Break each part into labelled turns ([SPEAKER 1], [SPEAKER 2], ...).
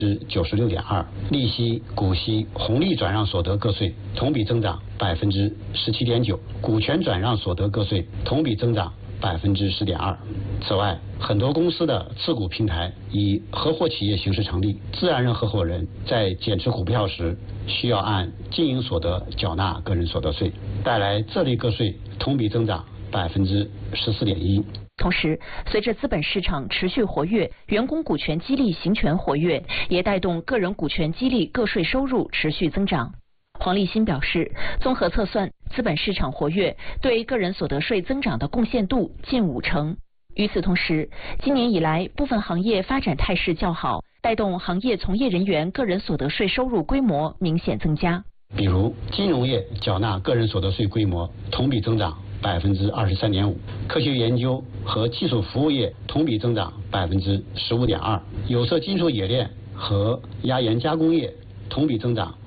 [SPEAKER 1] 96.2%，利息、股息、红利转让所得个税同比增长17.9%，股权转让所得个税同比增长10.2%。此外，很多公司的次股平台以合伙企业形式成立，自然人合伙人在减持股票时需要按经营所得缴纳个人所得税，带来这类个税同比增长14.1%。
[SPEAKER 2] 同时，随着资本市场持续活跃，员工股权激励行权活跃，也带动个人股权激励个税收入持续增长。黄立新表示，综合测算，资本市场活跃对个人所得税增长的贡献度近50%。与此同时，今年以来部分行业发展态势较好，带动行业从业人员个人所得税收入规模明显增加。
[SPEAKER 1] 比如，金融业缴纳个人所得税规模同比增长23.5%，科学研究和技术服务业同比增长15.2%，有色金属冶炼和压延加工业同比增长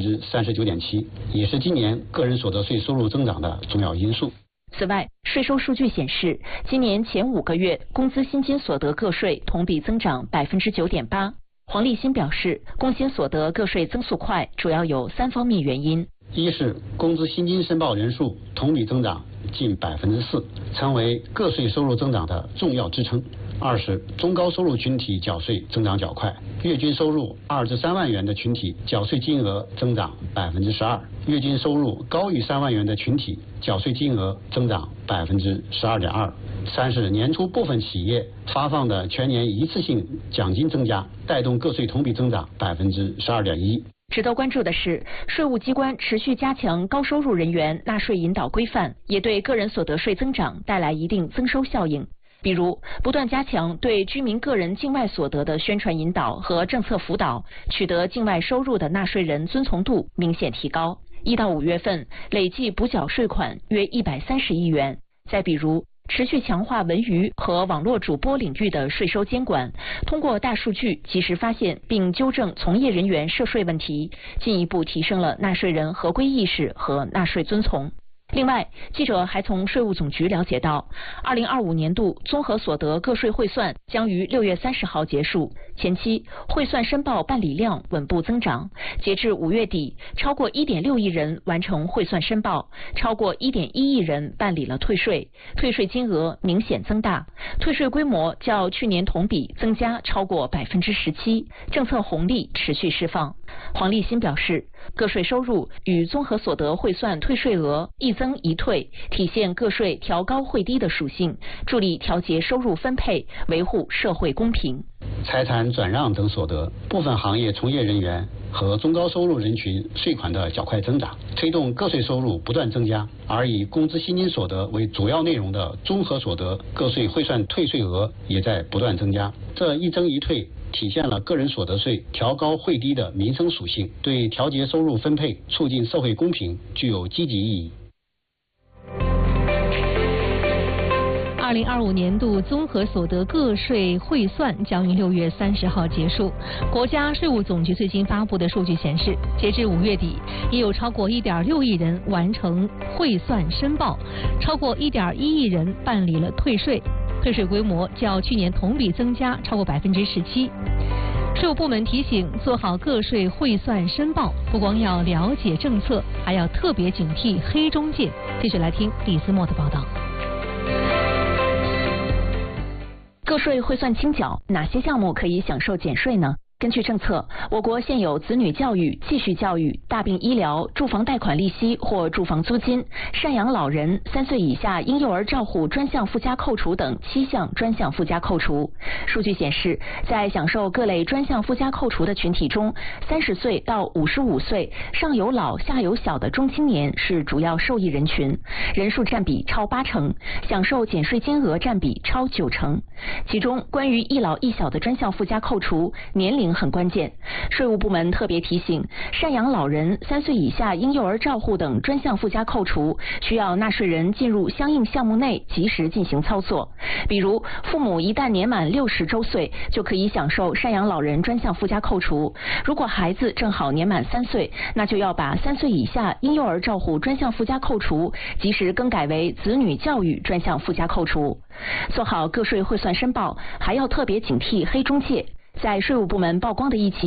[SPEAKER 1] 39.7%，也是今年个人所得税收入增长的重要因素。
[SPEAKER 2] 此外，税收数据显示，今年前5个月工资薪金所得个税同比增长9.8%。黄立新表示，工薪所得个税增速快，主要有3方面原因：
[SPEAKER 1] 一是工资薪金申报人数同比增长近4%，成为个税收入增长的重要支撑；二是中高收入群体缴税增长较快，月均收入2至3万元的群体缴税金额增长12%，月均收入高于3万元的群体缴税金额增长12.2%。三是年初部分企业发放的全年一次性奖金增加，带动个税同比增长12.1%。
[SPEAKER 2] 值得关注的是，税务机关持续加强高收入人员纳税引导规范，也对个人所得税增长带来一定增收效应。比如，不断加强对居民个人境外所得的宣传引导和政策辅导，取得境外收入的纳税人遵从度明显提高。1到5月份累计补缴税款约130亿元。再比如，持续强化文娱和网络主播领域的税收监管，通过大数据及时发现并纠正从业人员涉税问题，进一步提升了纳税人合规意识和纳税遵从。另外，记者还从税务总局了解到，2025年度综合所得个税汇算将于6月30号结束，前期汇算申报办理量稳步增长，截至5月底，超过1.6亿人完成汇算申报，超过1.1亿人办理了退税，退税金额明显增大，退税规模较去年同比增加超过17%，政策红利持续释放。黄立新表示，个税收入与综合所得汇算退税额一增一退，体现个税调高汇低的属性，助力调节收入分配，维护社会公平。
[SPEAKER 1] 财产转让等所得，部分行业从业人员和中高收入人群税款的较快增长，推动个税收入不断增加，而以工资薪金所得为主要内容的综合所得个税汇算退税额也在不断增加。这一增一退体现了个人所得税调高汇低的民生属性，对调节收入分配、促进社会公平具有积极意义。
[SPEAKER 3] 2025年度综合所得个税汇算将于6月30号结束。国家税务总局最新发布的数据显示，截至5月底，已有超过1.6亿人完成汇算申报，超过1.1亿人办理了退税，退税规模较去年同比增加超过17%。税务部门提醒，做好个税汇算申报，不光要了解政策，还要特别警惕黑中介。继续来听李思墨的报道。
[SPEAKER 2] 个税汇算清缴，哪些项目可以享受减税呢？根据政策，我国现有子女教育、继续教育、大病医疗、住房贷款利息或住房租金、赡养老人、3岁以下婴幼儿照护专项附加扣除等7项专项附加扣除。数据显示，在享受各类专项附加扣除的群体中，30岁到55岁上有老下有小的中青年是主要受益人群，人数占比超80%，享受减税金额占比超90%。其中，关于一老一小的专项附加扣除，年龄很关键。税务部门特别提醒，赡养老人、3岁以下婴幼儿照护等专项附加扣除，需要纳税人进入相应项目内及时进行操作。比如，父母一旦年满60周岁，就可以享受赡养老人专项附加扣除；如果孩子正好年满3岁，那就要把3岁以下婴幼儿照护专项附加扣除及时更改为子女教育专项附加扣除。做好个税汇算申报，还要特别警惕黑中介。 在税务部门曝光的一起